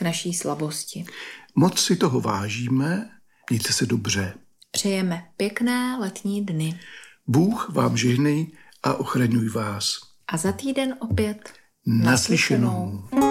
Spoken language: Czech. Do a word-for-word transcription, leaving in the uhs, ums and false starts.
k naší slabosti. Moc si toho vážíme, mějte se dobře. Přejeme pěkné letní dny. Bůh vám žehnej a ochraňuj vás. A za týden opět Naslyšenou.